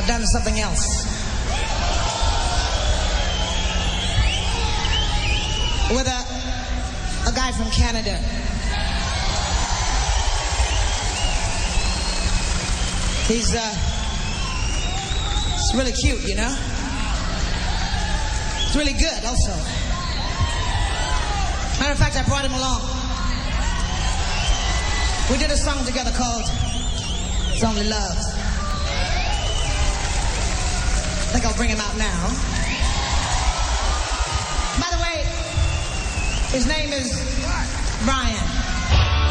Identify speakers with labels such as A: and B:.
A: done something else. With a guy from Canada. He's it's really cute, you know? It's really good also. Matter of fact, I brought him along. We did a song together called It's Only Love. I think I'll bring him out now. By the way, his name is Brian.